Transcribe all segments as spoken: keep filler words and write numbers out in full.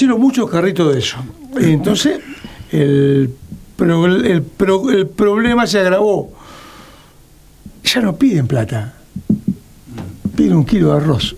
aparecieron muchos carritos de eso. Entonces, el, pro, el, pro, el problema se agravó. Ya no piden plata, piden un kilo de arroz.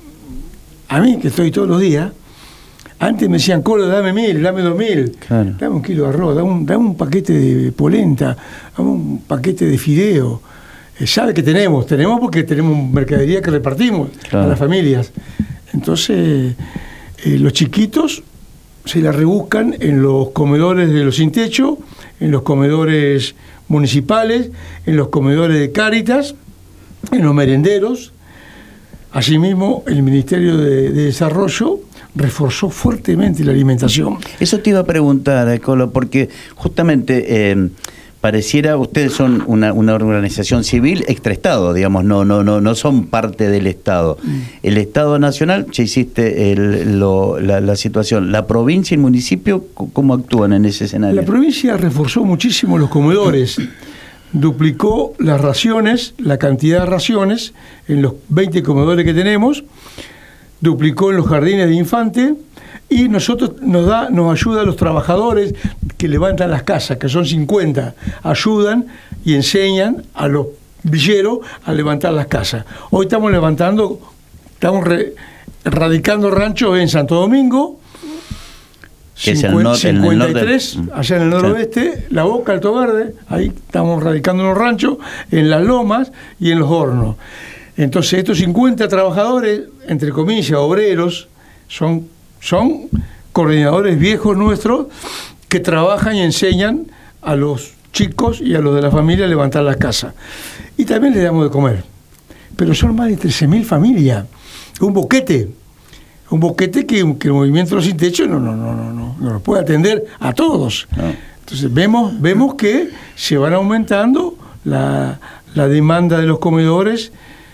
A mí, que estoy todos los días, antes me decían, Colo, dame mil, dame dos mil, claro. Dame un kilo de arroz, dame un, dame un paquete de polenta, dame un paquete de fideo. Eh, sabe que tenemos, tenemos porque tenemos mercadería que repartimos, claro, a las familias. Entonces, eh, los chiquitos se la rebuscan en los comedores de los sin techo, en los comedores municipales, en los comedores de Cáritas, en los merenderos. Asimismo, el Ministerio de, de Desarrollo reforzó fuertemente la alimentación. Eso te iba a preguntar, Colo, porque justamente eh, pareciera, ustedes son una, una organización civil extraestado, digamos, no, no, no, no son parte del Estado. Mm. El Estado Nacional, ya hiciste el, lo, la, la situación. ¿La provincia y el municipio cómo actúan en ese escenario? La provincia reforzó muchísimo los comedores. Duplicó las raciones, la cantidad de raciones en los veinte comedores que tenemos, duplicó en los jardines de infantes, y nosotros nos da, nos ayuda a los trabajadores que levantan las casas, que son cincuenta, ayudan y enseñan a los villeros a levantar las casas. Hoy estamos levantando, estamos re, radicando ranchos en Santo Domingo, cincuenta, cincuenta y tres, allá en el noroeste, sí. La Boca, Alto Verde, ahí estamos radicando en los ranchos, en las lomas y en los hornos. Entonces estos cincuenta trabajadores, entre comillas, obreros, son, son coordinadores viejos nuestros que trabajan y enseñan a los chicos y a los de la familia a levantar la casa. Y también les damos de comer. Pero son más de trece mil familias, un boquete. Un boquete que, que el movimiento de los sin techo no, no, no, no, no, no nos puede atender a todos. No. Entonces vemos, vemos que se van aumentando la, la demanda de los comedores,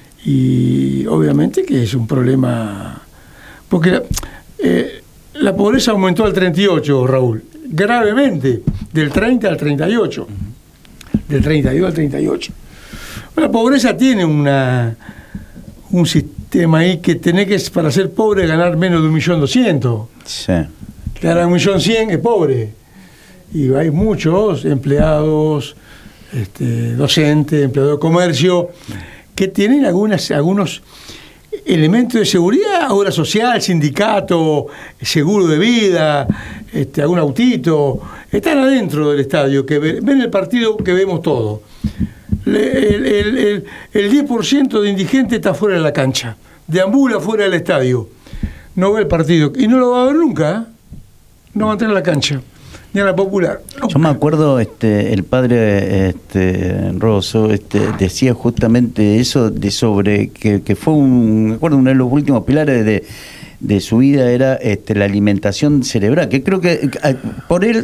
y obviamente que es un problema, porque la, eh, la pobreza aumentó al treinta y ocho, Raúl, gravemente, del treinta al treinta y ocho, del treinta y dos al treinta y ocho. La pobreza tiene una un sistema ahí que tenés que, para ser pobre, ganar menos de un millón doscientos. Sí. Ganar un millón cien es pobre. Y hay muchos empleados, este, docentes, empleados de comercio, que tienen algunas, algunos elementos de seguridad, obra social, sindicato, seguro de vida, este, algún autito, están adentro del estadio, que ven, ven el partido que vemos todo. El, el, el, el diez por ciento de indigente está fuera de la cancha, deambula fuera del estadio, no ve el partido, y no lo va a ver nunca, ¿eh? No va a entrar en la cancha, ni a la Popular. Yo me acuerdo, este, el padre este, Rosso este, decía justamente eso, de sobre que, que fue un, me acuerdo, uno de los últimos pilares de, de su vida era este, la alimentación cerebral, que creo que por él,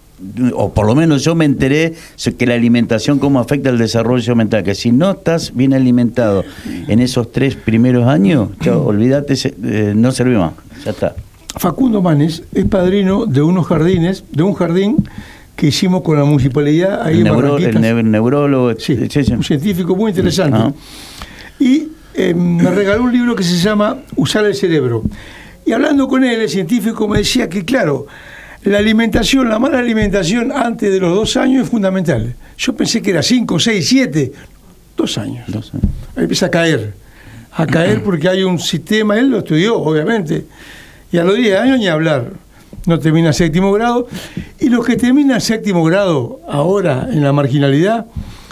o por lo menos yo me enteré que la alimentación cómo afecta al desarrollo mental, que si no estás bien alimentado en esos tres primeros años, chao, olvídate, eh, no sirve más, ya está. Facundo Manes es padrino de unos jardines, de un jardín que hicimos con la municipalidad ahí el en neuro, el ne neurólogo, sí, sí, sí. Un científico muy interesante. Uh-huh. Y eh, me regaló un libro que se llama Usar el cerebro. Y hablando con él, el científico me decía que, claro, la alimentación, la mala alimentación antes de los dos años es fundamental. Yo pensé que era cinco, seis, siete, dos años. Dos años. Ahí empieza a caer, a caer porque hay un sistema, él lo estudió, obviamente, y a los diez años ni hablar, no termina séptimo grado, y los que terminan séptimo grado ahora en la marginalidad,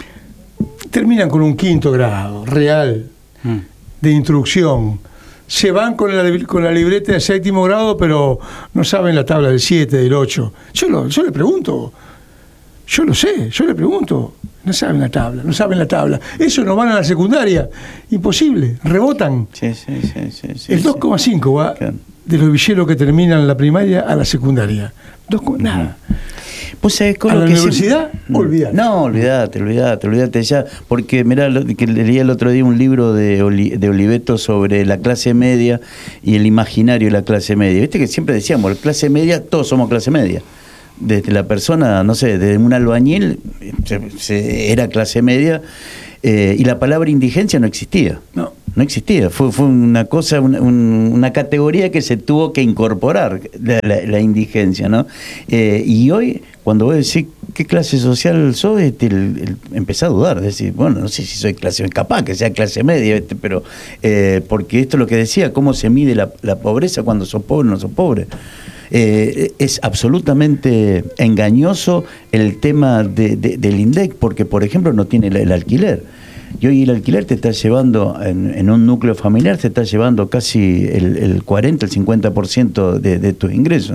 terminan con un quinto grado real de instrucción. Se van con la, con la libreta de séptimo grado, pero no saben la tabla del siete, del ocho. Yo, lo, yo le pregunto, yo lo sé, yo le pregunto, no saben la tabla, no saben la tabla. Eso no van a la secundaria, imposible, rebotan. Sí, sí, sí, sí, sí, el dos coma cinco va claro. de los villeros que terminan la primaria a la secundaria. Dos, nada. Pues, ¿sabes, a la que universidad, sí? olvídate. No, olvídate, olvídate, olvídate ya. Porque, mirá, lo, que leí el otro día un libro de, Oli, de Oliveto sobre la clase media y el imaginario de la clase media. Viste que siempre decíamos, la clase media, todos somos clase media. Desde la persona, no sé, desde un albañil, se, se, era clase media, eh, y la palabra indigencia no existía. No. No existía, fue, fue una cosa, una, una categoría que se tuvo que incorporar, la, la, la indigencia, ¿no? Eh, y hoy, cuando vos decís qué clase social soy, este, el, el, empecé a dudar, decir, bueno, no sé si soy clase, capaz que sea clase media, este, pero eh, porque esto es lo que decía, cómo se mide la, la pobreza cuando sos pobre o no sos pobre. Eh, es absolutamente engañoso el tema de, de, del INDEC, porque, por ejemplo, no tiene el, el alquiler. Y hoy el alquiler te está llevando, en, en un núcleo familiar, te está llevando casi el, el cuarenta, el cincuenta por ciento de, de tus ingresos.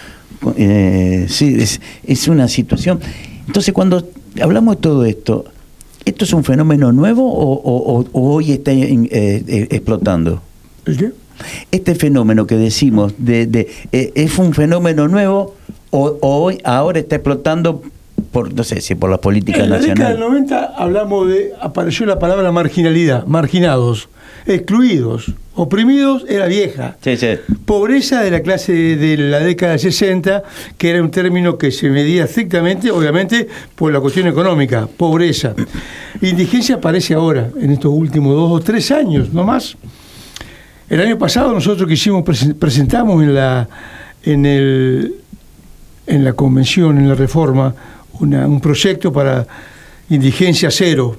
Eh, sí, es, es una situación. Entonces, cuando hablamos de todo esto, ¿esto es un fenómeno nuevo o, o, o hoy está eh, eh, explotando? ¿El qué? Este fenómeno que decimos, de, de eh, ¿es un fenómeno nuevo o, o hoy ahora está explotando? Por, no sé si por las políticas nacionales. En la década del noventa hablamos de, apareció la palabra marginalidad, marginados, excluidos, oprimidos, era vieja. Sí, sí. Pobreza de la clase de, de la década del sesenta, que era un término que se medía estrictamente, obviamente, por la cuestión económica, pobreza. Indigencia aparece ahora, en estos últimos dos o tres años, no más. El año pasado nosotros que hicimos, presentamos en la, en el, en la convención, en la reforma, Una, un proyecto para indigencia cero.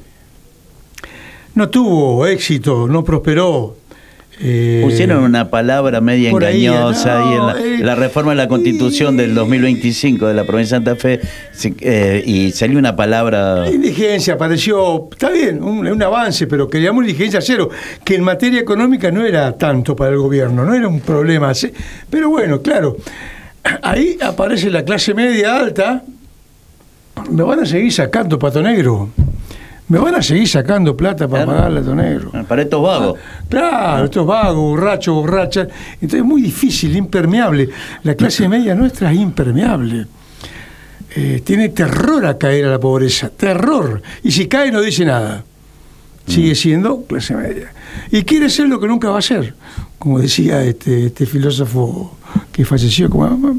No tuvo éxito, no prosperó. Eh, Pusieron una palabra media engañosa ahí, no, y en la, eh, la reforma de la Constitución y, del dos mil veinticinco de la provincia de Santa Fe, eh, y salió una palabra... Indigencia, pareció, está bien, un, un avance, pero queríamos indigencia cero, que en materia económica no era tanto para el gobierno, no era un problema. Pero bueno, claro, ahí aparece la clase media alta. Me van a seguir sacando, Pato Negro. Me van a seguir sacando plata para claro. pagarle a Pato Negro. Para estos vagos. Ah, claro, estos vagos, borrachos, borrachas. Entonces es muy difícil, impermeable. La clase media nuestra es impermeable. Eh, tiene terror a caer a la pobreza. Terror. Y si cae no dice nada. Sigue siendo clase media. Y quiere ser lo que nunca va a ser. Como decía este, este filósofo que falleció, como...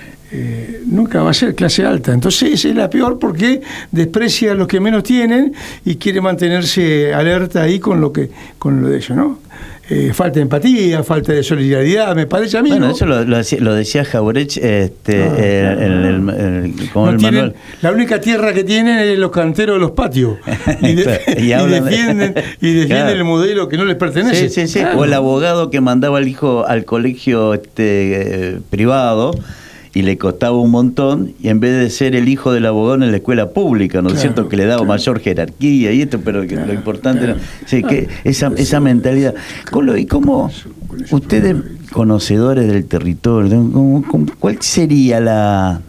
Eh, nunca va a ser clase alta. Entonces es la peor porque desprecia a los que menos tienen y quiere mantenerse alerta ahí con lo que con lo de ellos, ¿no? Eh, falta de empatía, falta de solidaridad, me parece a mí. Bueno, ¿no? eso lo, lo, decía, lo decía Jauretsch, este, ah, eh, el, el, el, con no el tienen, manual. La única tierra que tienen es los canteros de los patios y, de, y, y defienden, de... y defienden claro. el modelo que no les pertenece. Sí, sí, sí. Claro. O el abogado que mandaba al hijo al colegio este, eh, privado y le costaba un montón, y en vez de ser el hijo del abogado en la escuela pública, ¿no es claro, cierto? Que le daba claro. mayor jerarquía y esto, pero que claro, lo importante claro. era sí, que esa, esa mentalidad. ¿Y cómo ustedes, conocedores del territorio, ¿cómo, cómo, cuál sería la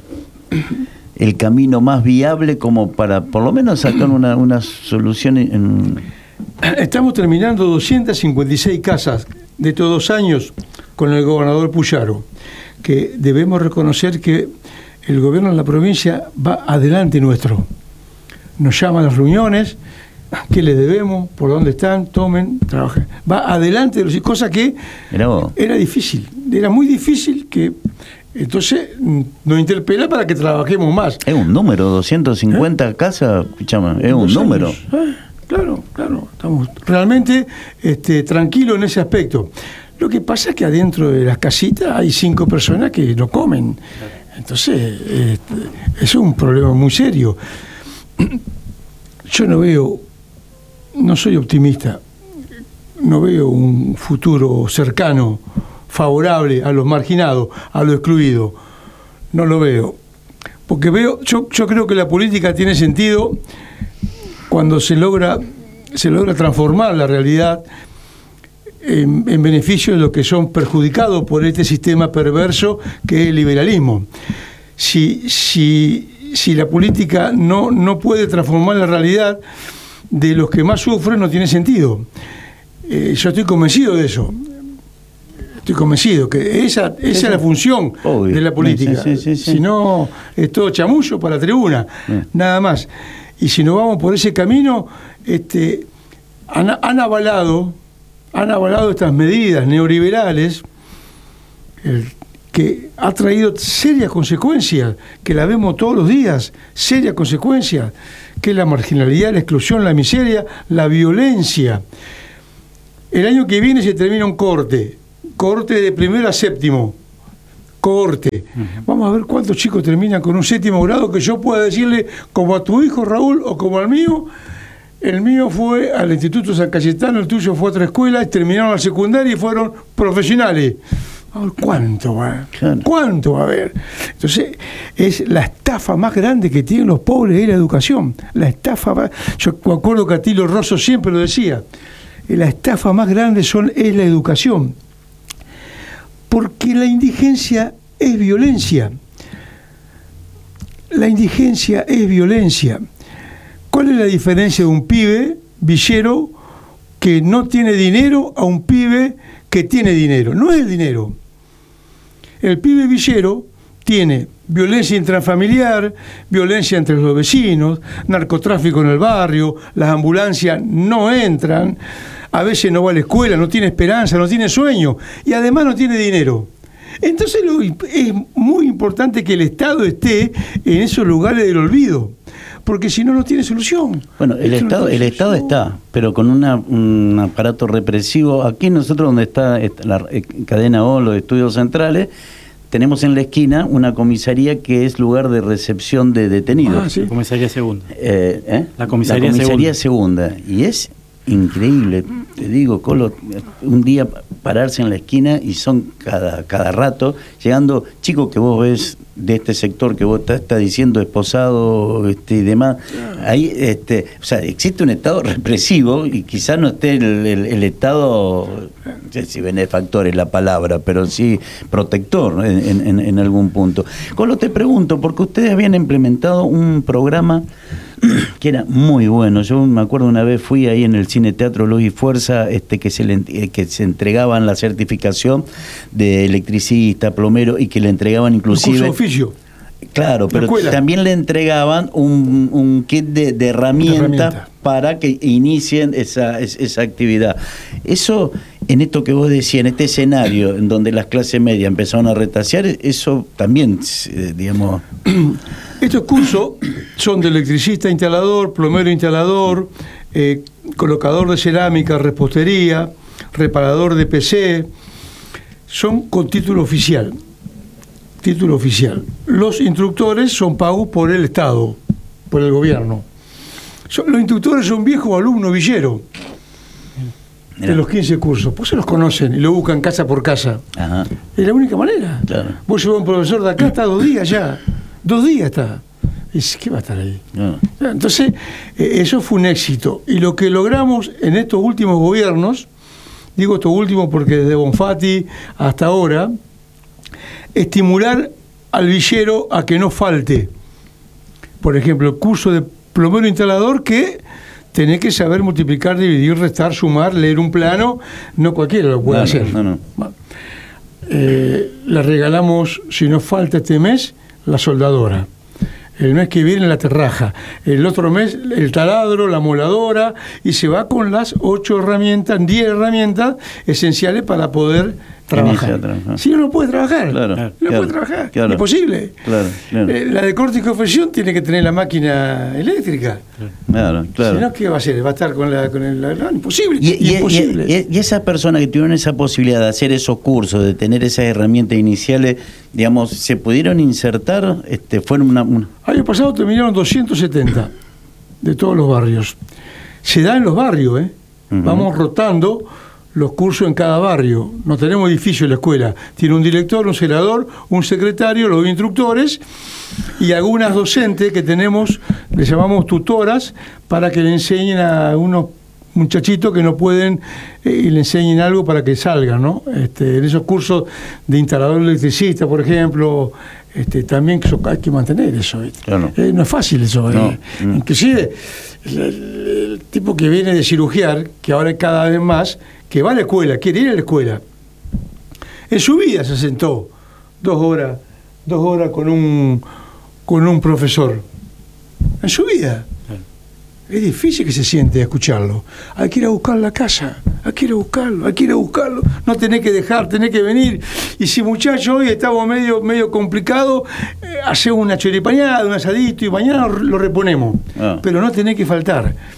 el camino más viable como para por lo menos sacar una, una solución en... Estamos terminando doscientas cincuenta y seis casas de estos dos años con el gobernador Puyaro, que debemos reconocer que el gobierno de la provincia va adelante nuestro. Nos llama a las reuniones, qué les debemos, por dónde están, tomen, trabajen. Va adelante, cosa que era difícil, era muy difícil que... Entonces nos interpela para que trabajemos más. Es un número, doscientas cincuenta ¿Eh? Casas, escuchame, es un número. ¿Eh? Claro, claro, estamos realmente este, tranquilos en ese aspecto. Lo que pasa es que adentro de las casitas hay cinco personas que no comen. Entonces, este, es un problema muy serio. Yo no veo, no soy optimista, no veo un futuro cercano, favorable a los marginados, a los excluidos. No lo veo. Porque veo, yo, yo creo que la política tiene sentido cuando se logra, se logra transformar la realidad En, en beneficio de los que son perjudicados por este sistema perverso que es el liberalismo. Si, si, si la política no, no puede transformar la realidad de los que más sufren, no tiene sentido. Eh, yo estoy convencido de eso. Estoy convencido que esa, esa es la función Obvio. de la política. Sí, sí, sí, sí. Si no, es todo chamullo para la tribuna, sí. nada más. Y si no vamos por ese camino, este, han, han avalado han avalado estas medidas neoliberales el, que ha traído serias consecuencias, que la vemos todos los días, serias consecuencias, que es la marginalidad, la exclusión, la miseria, la violencia. El año que viene se termina un corte, corte de primero a séptimo, corte. Uh-huh. Vamos a ver cuántos chicos terminan con un séptimo grado que yo pueda decirle, como a tu hijo Raúl o como al mío. El mío fue al Instituto San Cayetano, el tuyo fue a otra escuela, terminaron la secundaria y fueron profesionales. ¿Cuánto va? Claro. ¿Cuánto va a haber? Entonces, es la estafa más grande que tienen los pobres de la educación. La estafa más... Yo me acuerdo que Attilio Rosso siempre lo decía. La estafa más grande son, es la educación. Porque la indigencia es violencia. La indigencia es violencia. ¿Cuál es la diferencia de un pibe villero que no tiene dinero a un pibe que tiene dinero? No es el dinero. El pibe villero tiene violencia intrafamiliar, violencia entre los vecinos, narcotráfico en el barrio, las ambulancias no entran, a veces no va a la escuela, no tiene esperanza, no tiene sueño y además no tiene dinero. Entonces lo, es muy importante que el Estado esté en esos lugares del olvido, porque si no, no tiene solución. Bueno, el Esto Estado no el Estado está, pero con una, un aparato represivo. Aquí nosotros, donde está la cadena O, los estudios centrales, tenemos en la esquina una comisaría que es lugar de recepción de detenidos. Ah, sí. La comisaría segunda. Eh, ¿eh? La comisaría, la comisaría segunda. segunda. Y es increíble, te digo, Colo, un día pararse en la esquina y son cada, cada rato llegando chicos que vos ves de este sector que vos estás está diciendo esposado este, y demás. Ahí, este, o sea, existe un Estado represivo y quizás no esté el, el, el Estado, no sé si benefactor es la palabra, pero sí protector, ¿no? en, en, en algún punto. Colo, te pregunto, porque ustedes habían implementado un programa que era muy bueno. Yo me acuerdo una vez fui ahí en el Cine Teatro Luz y Fuerza, este, que se le, que se entregaban la certificación de electricista, plomero, y que le entregaban inclusive... Un curso de oficio. Claro, pero también le entregaban un, un kit de, de herramientas herramienta. para que inicien esa, esa actividad. Eso, en esto que vos decías, en este escenario en donde las clases medias empezaron a retasear, eso también, eh, digamos... Estos cursos son de electricista instalador, plomero instalador, eh, colocador de cerámica, repostería, reparador de P C, son con título oficial. Título oficial. Los instructores son pagos por el Estado, por el gobierno. Son, los instructores son viejos alumnos villeros de los quince cursos. Pues se los conocen y lo buscan casa por casa. Ajá. Es la única manera. Claro. Vos llevas a un profesor de acá, está dos días ya. Dos días está. Dice, ¿qué va a estar ahí? No. Entonces, eh, eso fue un éxito. Y lo que logramos en estos últimos gobiernos, digo estos últimos porque desde Bonfatti hasta ahora, estimular al villero a que no falte. Por ejemplo, el curso de plomero instalador, que tenés que saber multiplicar, dividir, restar, sumar, leer un plano. No cualquiera lo puede no, hacer. No, no. Bueno, eh, le regalamos, si no falta este mes, la soldadora. El mes que viene la terraja, el otro mes el taladro, la moladora, y se va con las ocho herramientas, diez herramientas esenciales para poder trabajar. Si no, no puede trabajar. Claro, no claro, puede trabajar. Claro, imposible. Claro, claro. Eh, la de corte y confección tiene que tener la máquina eléctrica. Claro, claro. Si no, ¿qué va a hacer? Va a estar con la... Con el, no, imposible. Y, y, imposible. Y, y, y esas personas que tuvieron esa posibilidad de hacer esos cursos, de tener esas herramientas iniciales, digamos, ¿se pudieron insertar? Este, fueron una, una... Año pasado terminaron doscientos setenta de todos los barrios. Se da en los barrios, ¿eh? Uh-huh. Vamos rotando los cursos en cada barrio. No tenemos edificio en la escuela. Tiene un director, un celador, un secretario, los instructores y algunas docentes que tenemos, les llamamos tutoras, para que le enseñen a unos muchachitos que no pueden eh, y le enseñen algo para que salgan, ¿no? Este, en esos cursos de instalador electricista, por ejemplo, este, también que eso, hay que mantener eso. Claro. Eh, no es fácil eso. No, eh. no. Inclusive el, el, el tipo que viene de cirugiar, que ahora es cada vez más, que va a la escuela, quiere ir a la escuela, en su vida se sentó dos horas, dos horas con un con un profesor. En su vida. Es difícil que se siente a escucharlo. Hay que ir a buscar la casa, hay que ir a buscarlo, hay que ir a buscarlo. No tenés que dejar, tenés que venir. Y si muchacho hoy estamos medio, medio complicado, eh, hacemos una choripañada, un asadito y mañana lo reponemos. Ah. Pero no tenés que faltar.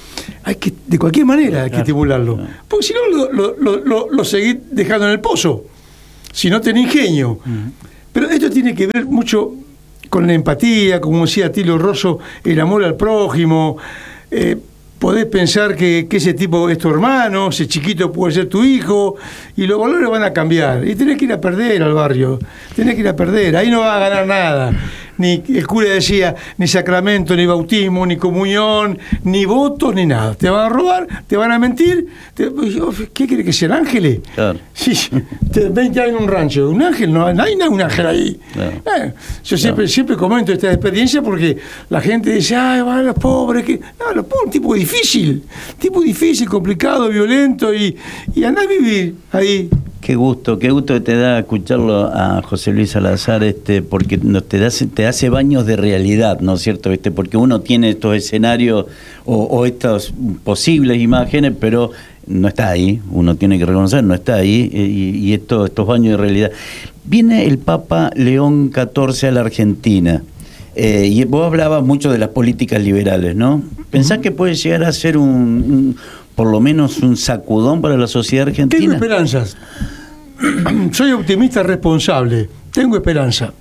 hay que, de cualquier manera hay que Claro, estimularlo. claro. Porque si no, lo, lo, lo, lo, lo seguís dejando en el pozo. Si no tenés ingenio. Uh-huh. Pero esto tiene que ver mucho con la empatía, como decía Tilio Rosso, el amor al prójimo. Eh, podés pensar que, que ese tipo es tu hermano, ese chiquito puede ser tu hijo, y los valores van a cambiar. Y tenés que ir a perder al barrio, tenés que ir a perder, ahí no vas a ganar nada. Ni el cura decía, ni sacramento, ni bautismo, ni comunión, ni votos, ni nada. Te van a robar, te van a mentir. Te, ¿Qué quiere que sean ángeles? Claro. Sí, veinte años en un rancho, un ángel, no, no hay un ángel ahí. Claro. Eh, yo siempre, claro. siempre comento esta experiencia porque la gente dice, ay, van los pobres. Que... No, los pobres, un tipo difícil, tipo difícil, complicado, violento, y, y andá a vivir ahí. Qué gusto, qué gusto que te da escucharlo a José Luis Salazar, este, porque te, da, te hace baños de realidad, ¿no es cierto? Este, porque uno tiene estos escenarios o, o estas posibles imágenes, pero no está ahí, uno tiene que reconocer, no está ahí, y, y esto, estos baños de realidad. Viene el Papa León catorce a la Argentina, eh, y vos hablabas mucho de las políticas liberales, ¿no? ¿Pensás uh-huh. que puede llegar a ser un... un por lo menos un sacudón para la sociedad argentina? Tengo esperanzas. Soy optimista responsable. Tengo esperanza.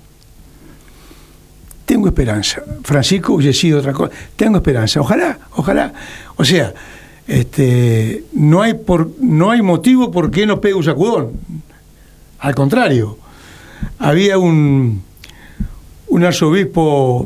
Tengo esperanza. Francisco hubiese sido otra cosa. Tengo esperanza. Ojalá, ojalá. O sea, este, no hay por, no hay motivo por qué no pegue un sacudón. Al contrario. Había un, un arzobispo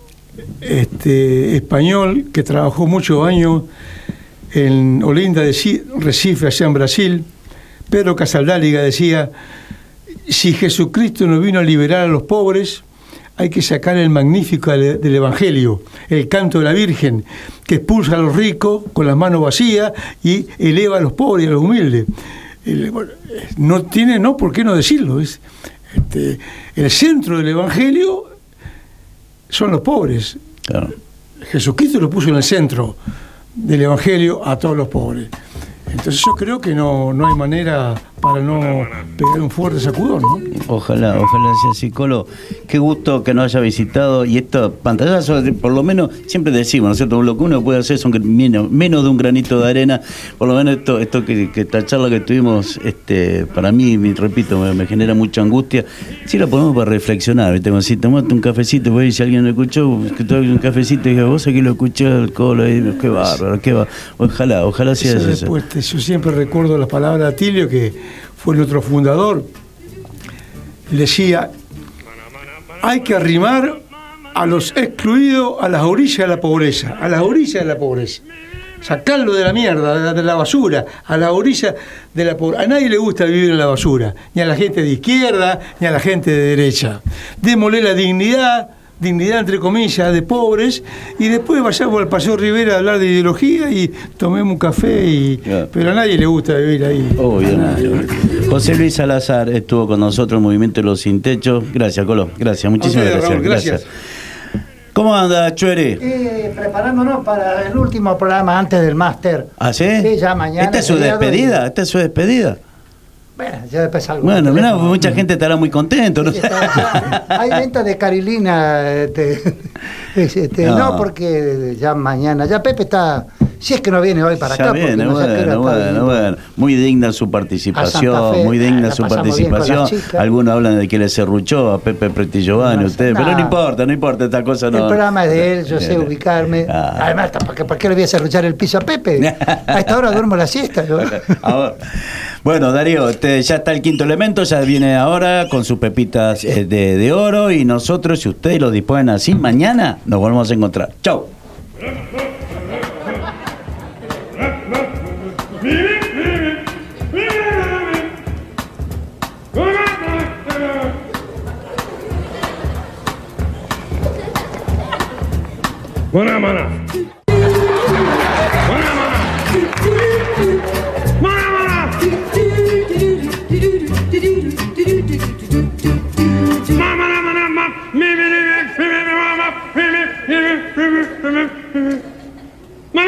este, español que trabajó muchos años en Olinda de Recife, allá en Brasil. Pedro Casaldáliga decía, si Jesucristo no vino a liberar a los pobres, hay que sacar el magnífico del Evangelio, el canto de la Virgen, que expulsa a los ricos con las manos vacías y eleva a los pobres y a los humildes. El, bueno, no tiene, no, ¿por qué no decirlo? Es, este, el centro del Evangelio son los pobres. Claro. Jesucristo lo puso en el centro del Evangelio a todos los pobres. Entonces yo creo que no, no hay manera para no pegar un fuerte sacudón, ¿no? Ojalá, ojalá sea así, Colo. Qué gusto que nos haya visitado, y estos pantallazos, por lo menos, siempre decimos, ¿no es cierto? Lo que uno puede hacer son menos, menos de un granito de arena, por lo menos esto, esto que, que esta charla que tuvimos, este, para mí, me, repito, me, me genera mucha angustia. Sí la ponemos para reflexionar, ¿viste? Como si tomaste un cafecito, pues, y si alguien lo escuchó, que tomé un cafecito y dije, vos aquí lo escuché el Colo, y, qué bárbaro, qué bárbaro. Ojalá, ojalá sea eso. Después, yo siempre recuerdo las palabras de Atilio, que fue nuestro fundador. Decía, hay que arrimar a los excluidos a las orillas de la pobreza, a las orillas de la pobreza. Sacarlo de la mierda, de la basura, a la orilla de la pobreza. A nadie le gusta vivir en la basura, ni a la gente de izquierda, ni a la gente de derecha. Démosle la dignidad, dignidad entre comillas, de pobres, y después vayamos al Paseo Rivera a hablar de ideología y tomemos un café, y yeah. pero a nadie le gusta vivir ahí. Obviamente. José Luis Salazar estuvo con nosotros en Movimiento de los Sin Techo. Gracias, Colo. Gracias, muchísimas okay, gracias. Raúl, gracias. gracias. ¿Cómo anda, Chuere? Eh, preparándonos para el último programa antes del máster. ¿Ah, sí? Sí, ya mañana. ¿Esta es su despedida? Y... ¿Esta es su despedida? Bueno, ya después algo. Bueno, mira, mucha gente estará muy contento, ¿no? Sí, está, hay venta de carilina, este, este, no. no, porque ya mañana, ya Pepe está, si es que no viene hoy para ya acá. Viene, no bueno, bueno, bueno. Muy digna su participación, Fe, muy digna su participación. Algunos hablan de que le serruchó a Pepe Pretillovanni, no, ustedes, no. pero no importa, no importa, esta cosa no. El programa es de él, yo sé ubicarme. Ah. Además, ¿por qué, ¿por qué le voy a serruchar el piso a Pepe? A esta hora duermo la siesta. ¿No? Ahora, bueno, Darío, te, ya está el quinto elemento, ya viene ahora con sus pepitas eh, de, de oro, y nosotros, si ustedes lo disponen así, mañana nos volvemos a encontrar. Chau. Buena, mana.